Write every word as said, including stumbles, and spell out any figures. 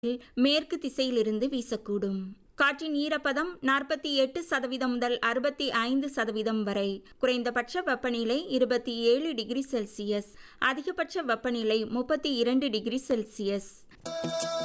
மேற்கு திசையிலிருந்து வீசக்கூடும். காற்றின் ஈரப்பதம் நாற்பத்தி எட்டு சதவீதம் முதல் அறுபத்தி ஐந்து சதவீதம் வரை. குறைந்தபட்ச வெப்பநிலை இருபத்தி ஏழு டிகிரி செல்சியஸ், அதிகபட்ச வெப்பநிலை முப்பத்தி இரண்டு டிகிரி செல்சியஸ்.